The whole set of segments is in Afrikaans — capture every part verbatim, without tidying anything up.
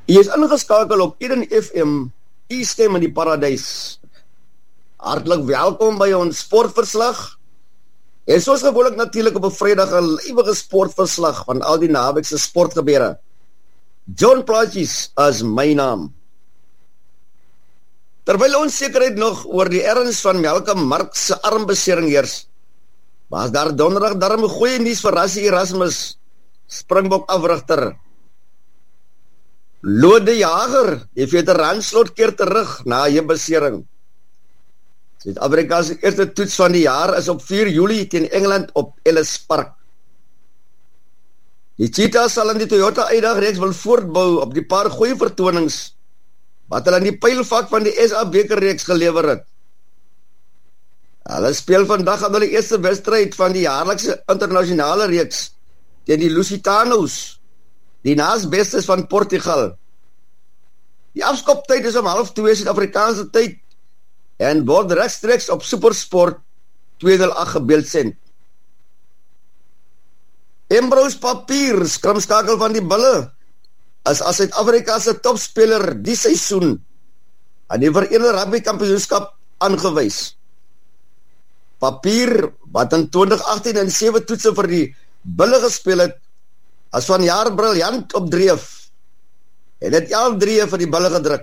Jy is ingeskakel op Eden F M, die stem in die paradys. Hartlik welkom by ons sportverslag. En soos gewoonlik natuurlik op 'n Vrydag 'n lywige sportverslag van al die naweekse sportgebeure. John Plaatjes as my naam. Terwyl onsekerheid nog oor die erns van Malcolm Marx se armbesering heers, was daar donderdag darm 'n goeie nuus vir Rassie Erasmus, Springbok afrigter. Lode de Jager, die veteran slot keer terug na 'n besering. Suid-Afrika se eerste toets van die jaar is op vier Julie teen Engeland op Ellis Park. Die Cheetahs sal in die Toyota uitdagreeks wil voortbou op die paar goeie vertonings wat hulle in die pylvak van die S A bekerreeks gelewer het. Hulle speel vandag aan hulle eerste wedstryd van die jaarlikse internasionale reeks teen die Lusitanos, die naasbestes van Portugal. Die afskoptyd is om half twee Suid-Afrikaanse tyd en word regstreeks op Supersport twee nul agt gebeeldsend. Ambrose Papier, skrimskakel van die Bulle, is as Suid-Afrika se topspeler die seisoen aan die Verenigde Rugby Kampioenskap aangewys. Papier, wat in twintig agttien en sewe toetse vir die Bulle gespeel het, as vanjaar briljant op dreef, en het elf drie vir die Bulle gedruk.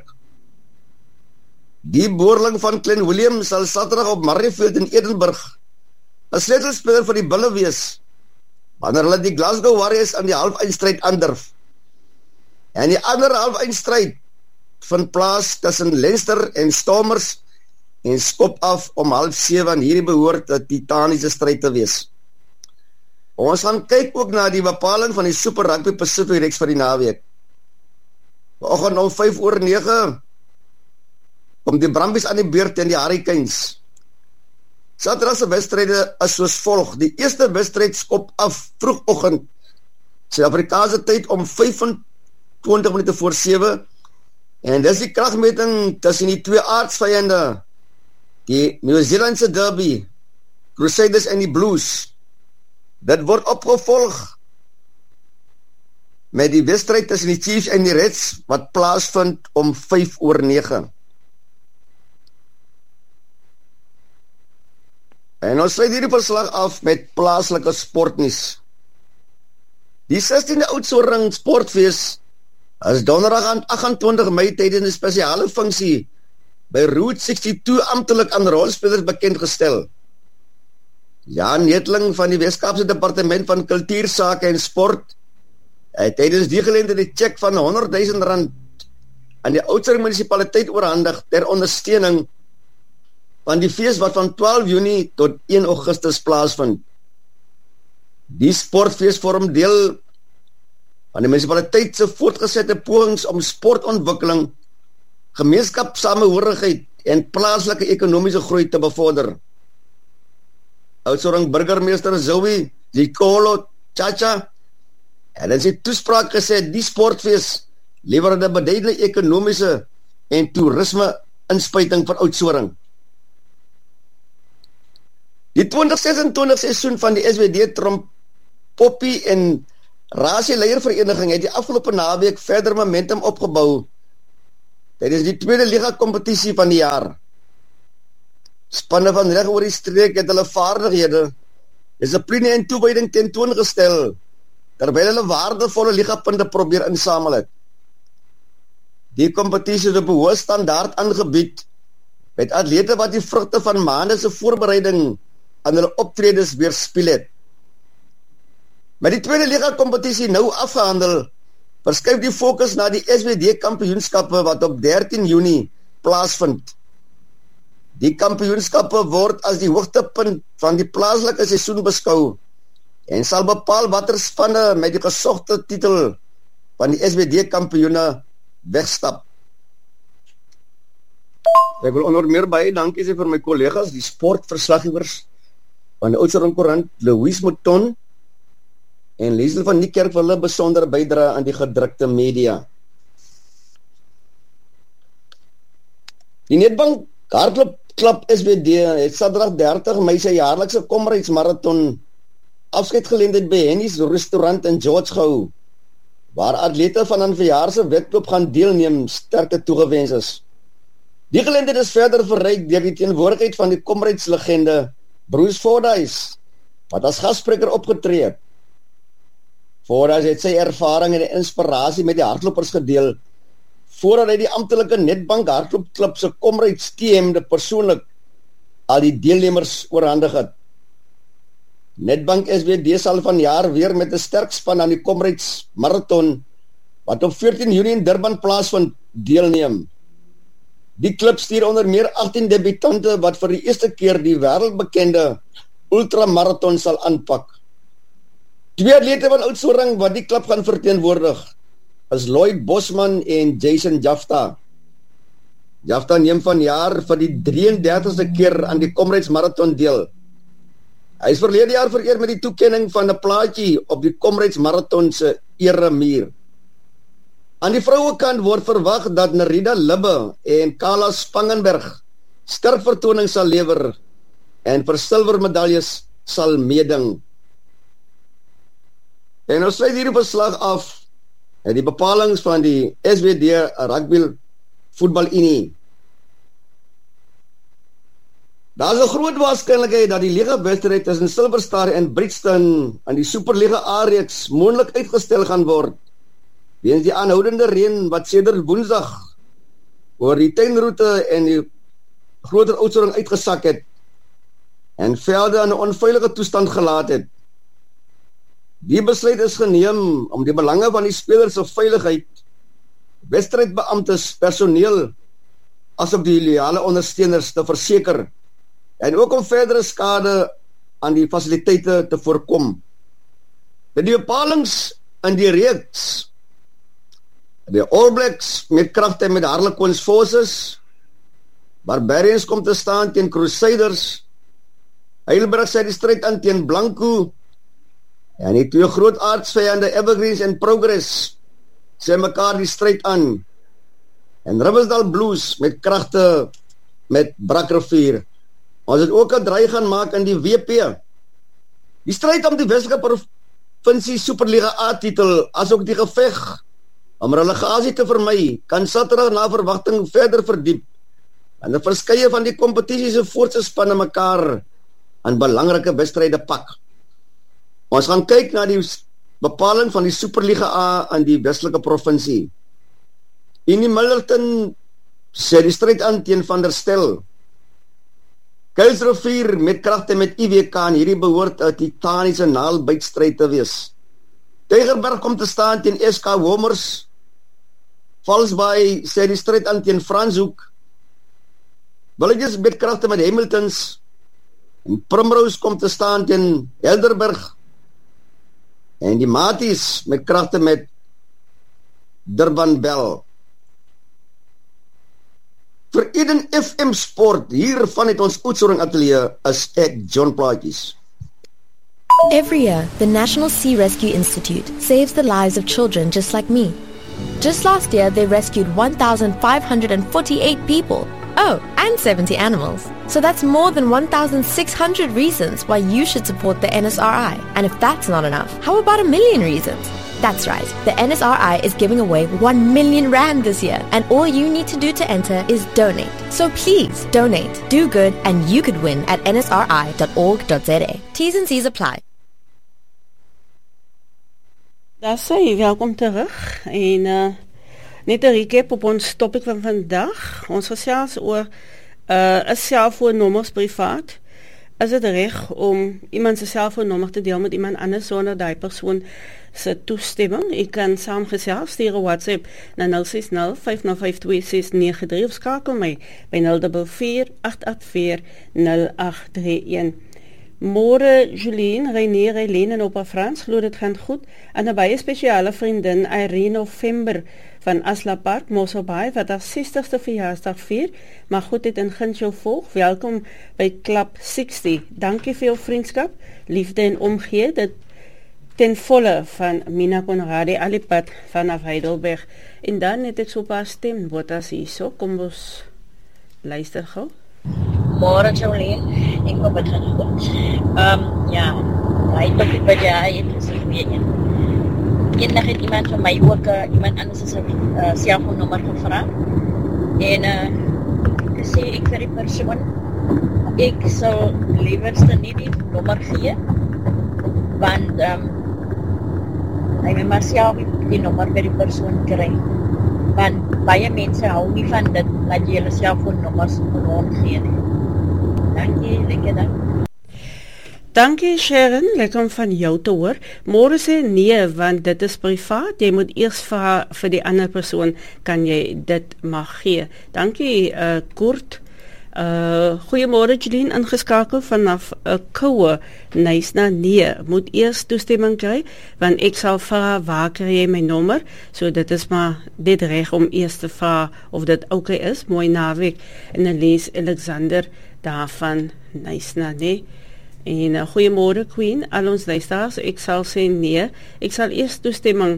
Die boerling van Glenn Williams sal Saterdag op Murrayfield in Edinburgh 'n sleutelspeler vir die Bulle wees, wanneer hulle die Glasgow Warriors aan die halfeindstryd aandurf. En die ander halfeindstryd vind plaas tussen Leinster en Stormers en skop af om half sewe, en hierdie behoort 'n titaniese stryd te wees. Ons gaan kyk ook na die bepaling van die Super Rugby Pacific reeks vir die naweek. Vanoggend om vyf oor nege kom die Brumbies aan die beurt teen die Hurricanes. Saterdag se wedstryde is soos volg. Die eerste wedstryd skop af vroegoggend Suid-Afrikaanse tyd om vyfentwintig minute voor sewe, en dis die kragmeting tussen die twee aardsvyande, die Nieu-Zeelandse derby, Crusaders en die Blues. Dit word opgevolg met die wedstryd tussen die Chiefs en die Reds, wat plaasvind om vyf oor nege. En ons sluit hierdie verslag af met plaaslike sportnuus. Die sestiende Oudtshoorn Sportfees is donderdag aan agt en twintig Mei tydens 'n spesiale funksie by Route ses-twee amptelik aan rolspelers bekendgestel. Jan Netling van die Weskaapse Departement van Kultuursake en Sport het tydens die geleentheid die cheque van honderd duisend rand aan die Oudtshoorn munisipaliteit oorhandig ter ondersteuning van die fees wat van twaalf Junie tot een Augustus plaasvind. Die sportfees vorm deel van die munisipaliteit se voortgesette pogings om sportontwikkeling, gemeenskapssamehorigheid en plaaslike ekonomiese groei te bevorder. Oudtshoorn burgemeester Zoe Zikolo Chacha het in sy toespraak gesê die sportfees lewer 'n beduidende ekonomiese en toerisme inspuiting vir Oudtshoorn. Die twintig ses en twintig seisoen van die S W D Tromp Poppy en Rasie Leiervereniging het die afgelope naweek verder momentum opgebou tydens die tweede liga kompetisie van die jaar. Spanne van reg oor die streek het hulle vaardighede, dissipline en toewyding tentoongestel, terwyl hulle waardevolle ligapunte probeer insamel het. Die kompetisie is op 'n hoë standaard aangebied, met atlete wat die vrugte van maande se voorbereiding aan hulle optredes weerspieël het. Met die tweede liga kompetisie nou afgehandel, verskuif die fokus na die S W D kampioenskappe wat op dertien Junie plaasvind. Die kampioenskappe word as die hoogtepunt van die plaaslike seisoen beskou en sal bepaal watter spanne met die gesogte titel van die S W D kampioene wegstap. Ek wil onder meer baie dankie sê vir my kollegas, die sportverslaggewers van die Oudtshoorn Koerant, Louise Mouton en Liesel van Niekerk vir hulle besondere bydrae aan die gedrukte media. Die Nedbank Hardloop Klub S W D het Saterdag dertig Mei sy jaarlikse Comrades Marathon afskeidgeleentheid by Henny's restaurant in George gehou, waar atlete van 'n verjaarse wedloop gaan deelneem, sterkte toegewens is. Die geleentheid is verder verryk deur die teenwoordigheid van die Comrades legende Bruce Fordyce, wat as gasspreker opgetree het. Fordyce het sy ervaring en die inspirasie met die hardlopers gedeel, voordat hy die amptelike Nedbank hardloopklub se Comrades team persoonlik al die deelnemers oorhandig het. Nedbank S W D sal vanjaar weer met 'n sterk span aan die Comrades Marathon, wat op veertien Junie in Durban plaasvind, deelneem. Die klub stuur onder meer agttien debutante wat vir die eerste keer die wêreldbekende ultramarathon sal aanpak. Twee atlete van Oudtshoorn wat die klub gaan verteenwoordig is Lloyd Bosman en Jason Jafta. Jafta neem vanjaar vir die drieëndertigste keer aan die Comrades Marathon deel. Hy is verlede jaar vereer met die toekenning van 'n plaatjie op die Comrades Marathon se eremuur. Aan die vrouekant word verwag dat Nerida Libbe en Kala Spangenberg sterk vertoning sal lewer en vir silwermedaljes sal meeding. En ons sluit hierdie verslag af en die bepalings van die S W D Rugby Voetbalunie. Daar is 'n groot waarskynlikheid dat die liga-wedstryd tussen Silver Star en Brixton aan die Superliga A-reeks moontlik uitgestel gaan word, weens die aanhoudende reën wat sedert Woensdag oor die tuinroete en die groter Oudtshoorn uitgesak het en velde in 'n onveilige toestand gelaat het. Die besluit is geneem om die belange van die spelers se veiligheid, wedstrydbeamptes, personeel, asook die loyale ondersteuners te verseker en ook om verdere skade aan die fasiliteite te voorkom. Met die bepalings in die reeks, die All Blacks met kragte met Harlequins Forces, Barbarians kom te staan teen Crusaders, Heilbrig sy die stryd aan teen Blanco, en die twee groot aardsvyande Evergreens en Progress sê mekaar die stryd aan, en Riversdale Blues met kragte met Brakrivier. Ons het ook 'n draai gaan maak in die W P. Die stryd om die Weselike Provinsie Superliga A-titel, asook die geveg om relegasie te vermy, kan Saterdag na verwagting verder verdiep en 'n verskeie van die kompetisie se voorste spanne mekaar aan belangrike wedstryde pak. Ons gaan kyk na die bepaling van die Superliga A aan die Weselike Provinsie. Unie Millerton sê die stryd aan teen Van der Stel. Kuilsrivier met kragte met I W K en hierdie behoort 'n titaniese naalbytstryd te wees. Tygerberg kom te staan teen S K Womers. Valsbaai sê die stryd aan teen Franshoek. Villages met kragte met Hamiltons. En Primrose kom te staan teen Helderberg. En die Maties met kragte met Durban Bell. Vir Eden F M Sport, hier vanuit ons Oudtshoorn ateljee, is ek John Plaatjes. Every year, the National Sea Rescue Institute saves the lives of children just like me. Just last year, they rescued one thousand five hundred forty-eight people. Oh, and seventy animals. So that's more than one thousand six hundred reasons why you should support the N S R I. And if that's not enough, how about a million reasons? That's right, the N S R I is giving away one million rand this year, and all you need to do to enter is donate. So please, donate, do good, and you could win at n s r i dot org dot z a. T's and C's apply. Daar sê, welkom terug, en uh, net 'n recap op ons topic van vandag. Ons gesels oor uh, 'n selfoonnommers privaat. Is dit reg om iemand se selfoonnommer te deel met iemand anders sonder daai persoon se toestemming? Ek kan saamgesels, stuur 'n WhatsApp na nul ses nul vyf nul vyf twee ses nege drie of skakel my by nul vier vier agt agt vier nul agt drie een. Môre Julien, René, Helene en Opa Frans, glo dit gaan goed. En 'n baie spesiale vriendin, Irene November van Asla Park, Mosselbaai, wat haar sestigste verjaarsdag vier, maar goed het in Gunshow volg. Welkom by Club sestig. Dankie vir jou vriendskap, liefde en omgee. Dit ten volle van Mina Conradi Alipad vanaf Heidelberg. En dan het ek so 'n paar stembotas hierso. Kom ons luister gou. Môre Jolene, ek hoop dit gaan goed. Um, ja, hy topik wat jy het is 'n goeie een. eendag het iemand van my ook uh, iemand anders is 'n uh, selfoonnommer gevra. En uh, gesê ek vir die persoon ek sal liewerste nie die nommer gee want um, hy moet maar self die nommer by die persoon kry. Want baie mense hou nie van dit dat jy hulle selfoonnommers rondgee nie. Dankie, lekker dag. Dankie Sharon, lekker om van jou te hoor. Môre sê nee, want dit is privaat. Jy moet eers vra vir die ander persoon, kan jy dit mag gee. Dankie uh, Kurt. Uh, goeiemôre Jeline, ingeskakel vanaf 'n uh, koue. Nysna, nee, moet eers toestemming kry, want ek sal vra waar kry jy my nommer, so dit is maar dit reg om eers te vra of dit oké okay is. Mooi naweek. En Elise Alexander daarvan Nysna, nee. En uh, goeiemôre Queen, al ons luisteraars, ek sal sê nee, ek sal eers toestemming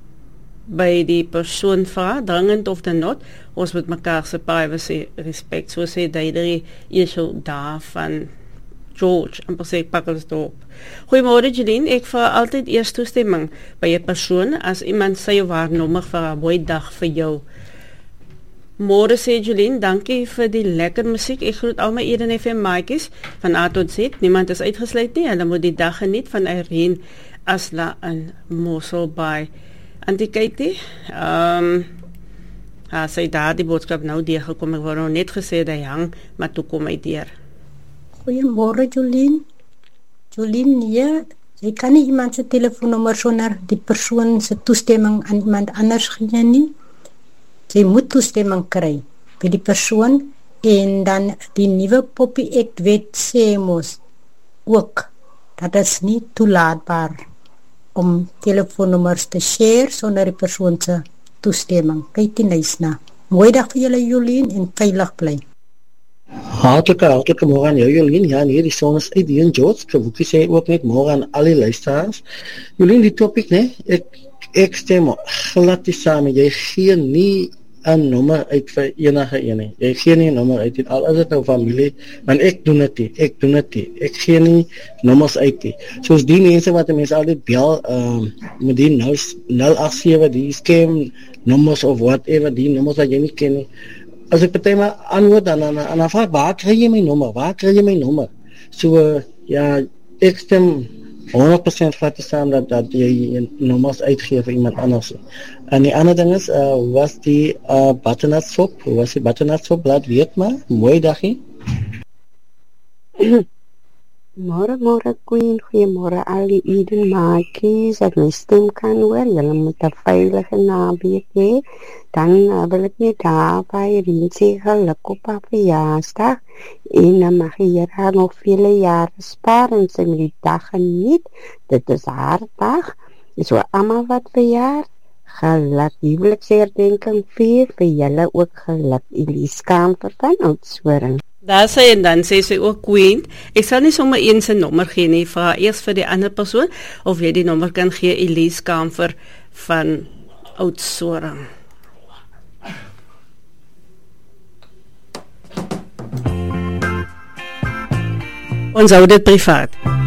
by die persoon vra, dringend of dan not, ons moet mekaar se privacy respect, so sê Deidre Eshel daar van George, en per se Pakkersdorp. Goeiemôre Jeline, ek vra altyd eers toestemming by 'n persoon, as iemand sy of haar nommer vir 'n mooi dag vir jou. Môre sê Jeline, dankie vir die lekker musiek, ek groet al my Eden F M maatjies van A tot Z, niemand is uitgesluit nie, hulle moet die dag geniet van Irene Asla in Mosselbaai. Auntie Katie, um, ha, sy daar die boodskap nou deurgekom, ek wou nou net gesê dat hy hang, maar toe kom hy deur. Goeiemôre Jolien. Jolien, nee, jy kan nie iemand se telefoonnommer sonder die persoon se toestemming aan iemand anders gee nie. Jy moet toestemming kry by die persoon, en dan die nuwe Poppy Act wet sê mos ook dat is nie toelaatbaar om telefoonnommers te share sonder die persoon se toestemming. Kyk die Nysna. Mooi dag vir julle Jolien en veilig bly. Hartelike, hartelike môre aan jou Jolien. Ja, nee, die son is uit hier in George. Kavuki sê ook net môre aan al die luisteraars. Jolien, die topic, nee, ek, ek stem glad nie saam. Jy gee nie 'n nommer uit vir enige een nie. Jy gee nie 'n nommer uit, al is dit nou familie, want ek doen dit nie, ek doen dit nie. Ek gee nie nommers uit nie. Soos die mense wat mense altyd bel, ehm um, met die nul agt sewe, die scam nommers of whatever, die nommers wat jy nie ken nie. As ek party maar antwoord dan aan aan aan vraag, waar kry jy my nommer? Waar kry jy my nommer? So uh, ja, ek stem honderd persent glad saam dat dat jy nommers uitgee vir iemand anders. En die ander ding is, uh, was die uh, butternut soap, was die butternut soap, laat weet maar, mooi dagie. Môre, môre Queen, goeiemôre al die Eden maatjies, dat my stem kan hoor, julle moet 'n veilige naweek hê. Dan uh, wil ek net daarby sê geluk op haar verjaarsdag, en dan mag jy haar nog vele jare spaar en sy met die dag geniet. Dit is haar dag, so almal wat verjaar, geluk, huweliksherdenking vir, vir julle ook geluk, Elise Kamfer van Oudtshoorn. Daar sê en dan sê sy ook Queen, ek sal nie sommer een se nommer gee nie, vra eers vir die ander persoon, of jy die nommer kan gee, Elise Kamfer van Oudtshoorn. Ons hou dit privaat.